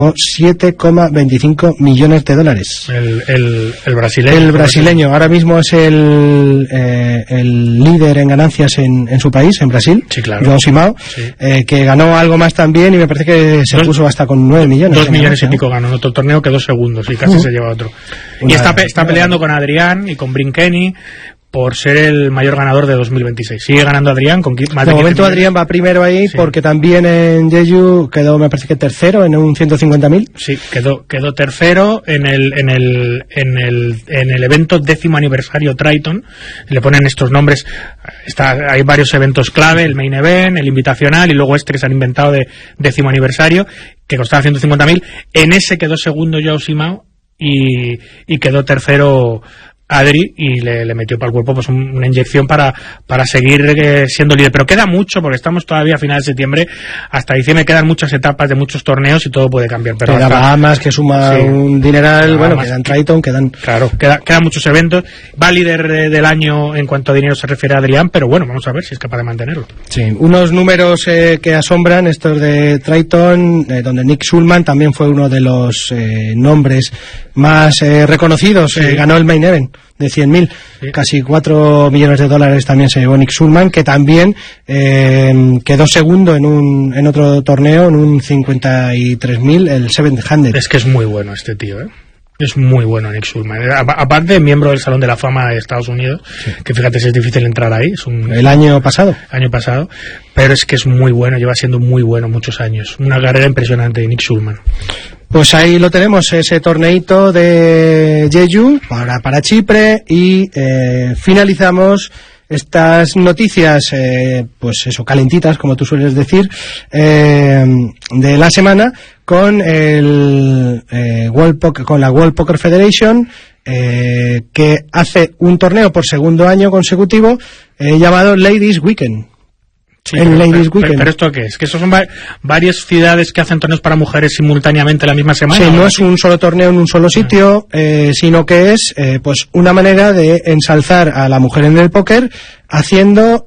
$7,25 millones. El brasileño. El brasileño ahora mismo es el líder en ganancias en su país, en Brasil. Sí, claro. João Simão, sí. Que ganó algo más también y me parece que se puso hasta con 9 millones. 2 millones y pico ganó en otro torneo, quedó segundos y casi se lleva otro. Y está peleando con Adrián y con Brinkeni por ser el mayor ganador de 2026. Sigue ganando Adrián con más de 15 momento millones. Adrián va primero ahí, sí. Porque también en Jeju quedó, me parece que tercero en un 150.000. Sí, quedó tercero en el evento 10º aniversario Triton. Le ponen estos nombres. Hay varios eventos clave, el main event, el invitacional y luego este que se han inventado de 10º aniversario, que costaba 150.000. En ese quedó segundo João Simão y quedó tercero Adri, y le metió para el cuerpo pues una inyección para seguir siendo líder. Pero queda mucho, porque estamos todavía a final de septiembre, hasta diciembre quedan muchas etapas de muchos torneos y todo puede cambiar. Pero queda Bahamas, que suma un dineral, bueno, quedan Triton, Claro, quedan muchos eventos. Va líder del año en cuanto a dinero se refiere a Adrián, pero bueno, vamos a ver si es capaz de mantenerlo. Sí, unos números que asombran, estos de Triton, donde Nick Schulman también fue uno de los nombres más reconocidos, sí. Ganó el main event de 100.000, sí. Casi $4 millones también se llevó Nick Schulman, que también quedó segundo en otro torneo, en un 53.000, el 700. Es que es muy bueno este tío, Es muy bueno Nick Schulman. Aparte, miembro del Salón de la Fama de Estados Unidos, sí. Que fíjate si es difícil entrar ahí. El año pasado. Pero es que es muy bueno, lleva siendo muy bueno muchos años. Una carrera impresionante de Nick Schulman. Pues ahí lo tenemos, ese torneito de Jeju para Chipre, y finalizamos estas noticias, pues eso, calentitas, como tú sueles decir, de la semana con el con la World Poker Federation, que hace un torneo por segundo año consecutivo llamado Ladies Weekend. Sí, pero ¿esto qué es? ¿Que estos son varias ciudades que hacen torneos para mujeres simultáneamente la misma semana? Sí, no es un solo torneo en un solo sitio, sino que es pues una manera de ensalzar a la mujer en el póker, haciendo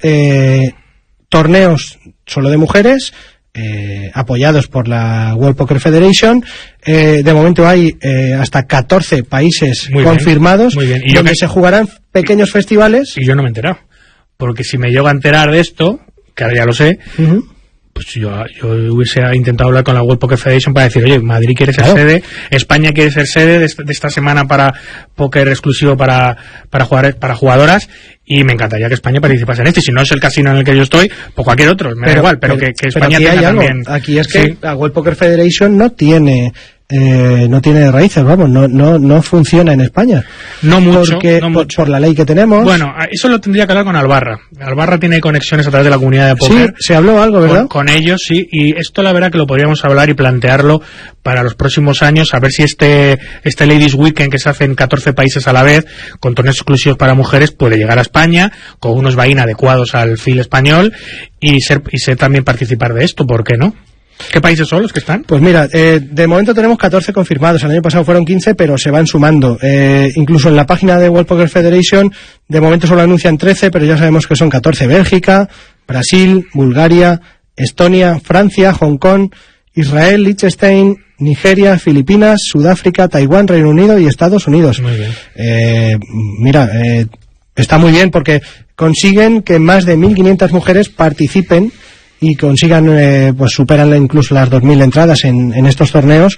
torneos solo de mujeres, apoyados por la World Poker Federation. De momento hay hasta 14 países confirmados, donde se jugarán pequeños festivales. Y yo no me he enterado, porque si me llego a enterar de esto, que ahora ya lo sé, pues yo hubiese intentado hablar con la World Poker Federation para decir, oye, Madrid quiere ser sede, España quiere ser sede de esta semana para póker exclusivo para jugadoras, y me encantaría que España participase en esto. Y si no es el casino en el que yo estoy, pues cualquier otro, me da igual, pero que España tenga también. Aquí es que la World Poker Federation no tiene raíces, vamos, no funciona en España. No mucho, por la ley que tenemos. Bueno, eso lo tendría que hablar con Albarra. Albarra tiene conexiones a través de la comunidad de póker. Sí, se habló algo, ¿verdad? Con ellos, sí, y esto la verdad que lo podríamos hablar y plantearlo para los próximos años, a ver si este Ladies Weekend, que se hace en 14 países a la vez, con torneos exclusivos para mujeres, puede llegar a España, con unos buy-in adecuados al feel español, y ser también participar de esto, ¿por qué no? ¿Qué países son los que están? Pues mira, de momento tenemos 14 confirmados. El año pasado fueron 15, pero se van sumando. Incluso en la página de World Poker Federation, de momento solo anuncian 13, pero ya sabemos que son 14. Bélgica, Brasil, Bulgaria, Estonia, Francia, Hong Kong, Israel, Liechtenstein, Nigeria, Filipinas, Sudáfrica, Taiwán, Reino Unido y Estados Unidos. Muy bien. Mira, está muy bien porque consiguen que más de 1.500 mujeres participen y consigan, pues superan incluso las 2.000 entradas en estos torneos,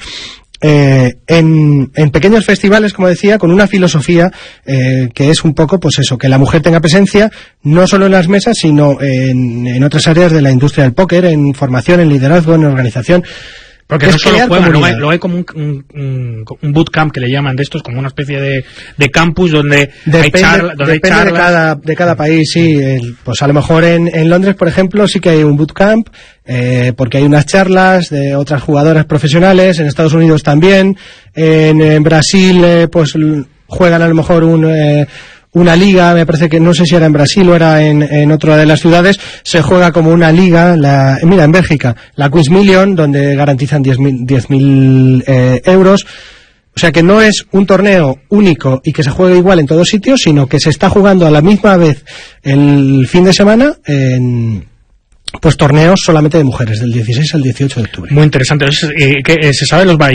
en pequeños festivales, como decía, con una filosofía que es un poco, pues eso, que la mujer tenga presencia no solo en las mesas, sino en otras áreas de la industria del póker, en formación, en liderazgo, en organización. Porque no solo juegan, lo hay como un bootcamp que le llaman de estos, como una especie de campus donde hay charlas. Depende de cada país, sí. Pues a lo mejor en Londres, por ejemplo, sí que hay un bootcamp, porque hay unas charlas de otras jugadoras profesionales, en Estados Unidos también, en Brasil, pues juegan a lo mejor una liga, me parece que no sé si era en Brasil o era en otra de las ciudades, se juega como una liga, mira, en Bélgica, la Quiz Million, donde garantizan 10.000 euros. O sea que no es un torneo único y que se juegue igual en todos sitios, sino que se está jugando a la misma vez el fin de semana en pues torneos solamente de mujeres, del 16 al 18 de octubre. Muy interesante. ¿Se sabe los